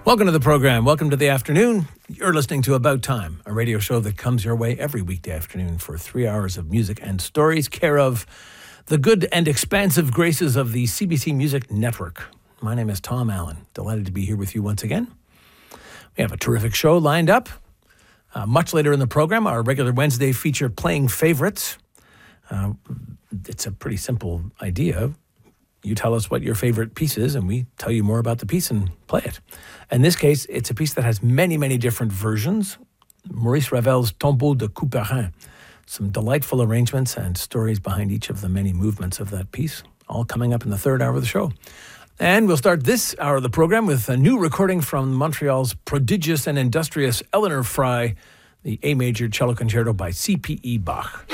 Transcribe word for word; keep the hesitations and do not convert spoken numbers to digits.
Welcome to the program. Welcome to the afternoon. You're listening to About Time, a radio show that comes your way every weekday afternoon for three hours of music and stories, care of the good and expansive graces of the C B C Music Network. My name is Tom Allen. Delighted to be here with you once again. We have a terrific show lined up. Uh, much later in the program, our regular Wednesday feature, Playing Favorites. Uh, it's a pretty simple idea. You tell us what your favorite piece is, and we tell you more about the piece and play it. In this case, it's a piece that has many, many different versions. Maurice Ravel's Tombeau de Couperin. Some delightful arrangements and stories behind each of the many movements of that piece, all coming up in the third hour of the show. And we'll start this hour of the program with a new recording from Montreal's prodigious and industrious Eleanor Frey, the A major cello concerto by C P E Bach.